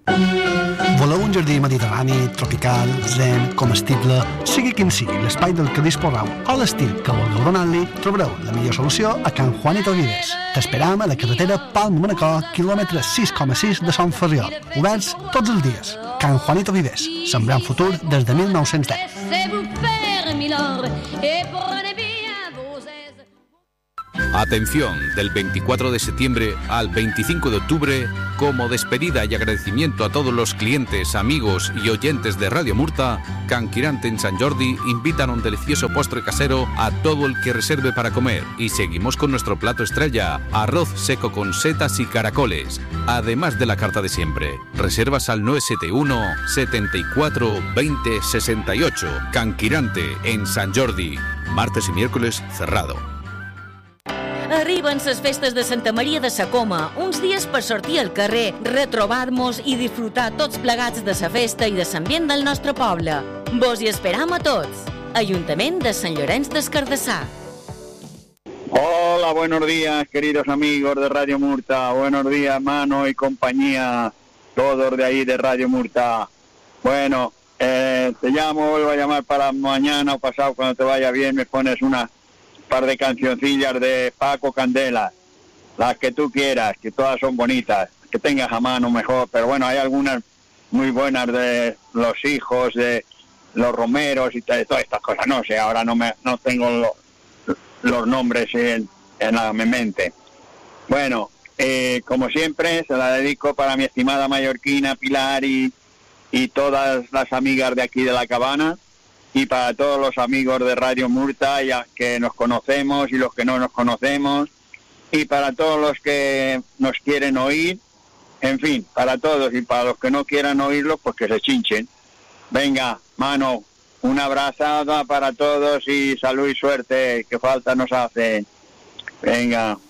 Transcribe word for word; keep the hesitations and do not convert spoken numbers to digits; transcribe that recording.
Voleu un jardí mediterrani, tropical, zen, comestible, sigui quin sigui l'espai del que disposeu o l'estil que vulgueu donar-li, trobareu la millor solució a Can Juanito Vives. T'esperam a la carretera Palma-Manacor, quilòmetre sis coma sis de Sant Ferriol. Oberts tots els dies. Can Juanito Vives, sembrant futur des de mil nou-cents deu. Atención, del veinticuatro de septiembre al veinticinco de octubre, como despedida y agradecimiento a todos los clientes, amigos y oyentes de Radio Murta, Can Quirante en Sant Jordi invitan a un delicioso postre casero a todo el que reserve para comer. Y seguimos con nuestro plato estrella, arroz seco con setas y caracoles, además de la carta de siempre. Reservas al nueve siete uno, setenta y cuatro, veinte, sesenta y ocho. Can Quirante en Sant Jordi, martes y miércoles cerrado. Arriben les festes de Santa Maria de la Coma, uns dies per sortir al carrer, retrobar-nos i disfrutar tots plegats de la festa i de l'ambient del nostre poble. Vos hi esperam a tots. Ajuntament de Sant Llorenç des Cardassar. Hola, buenos días, queridos amigos de Radio Murta. Buenos días, Mano y compañía, todos de ahí de Radio Murta. Bueno, eh, te llamo, vuelvo a llamar para mañana o pasado, cuando te vaya bien, me pones una par de cancioncillas de Paco Candela, las que tú quieras, que todas son bonitas, que tengas a mano mejor, pero bueno, hay algunas muy buenas de los hijos, de los Romeros y todas estas cosas, no sé, ahora no me no tengo lo, los nombres en, en la mente. Bueno, eh, como siempre, se la dedico para mi estimada mallorquina Pilar y, y todas las amigas de aquí de La Cabana, y para todos los amigos de Radio Murta, ya que nos conocemos y los que no nos conocemos, y para todos los que nos quieren oír, en fin, para todos, y para los que no quieran oírlo, pues que se chinchen. Venga, Mano, una abrazada para todos y salud y suerte, que falta nos hace. Venga.